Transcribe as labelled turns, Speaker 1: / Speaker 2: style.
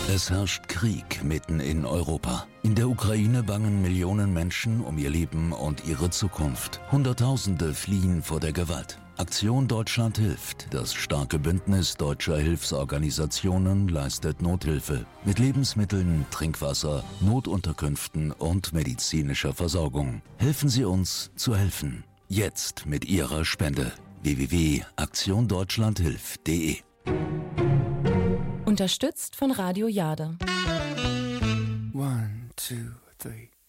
Speaker 1: Es herrscht Krieg mitten in Europa. In der Ukraine bangen Millionen Menschen um ihr Leben und ihre Zukunft. Hunderttausende fliehen vor der Gewalt. Aktion Deutschland hilft. Das starke Bündnis deutscher Hilfsorganisationen leistet Nothilfe mit Lebensmitteln, Trinkwasser, Notunterkünften und medizinischer Versorgung. Helfen Sie uns zu helfen. Jetzt mit Ihrer Spende. www.aktiondeutschlandhilft.de.
Speaker 2: Unterstützt von Radio Jade.
Speaker 3: 1, 2, 3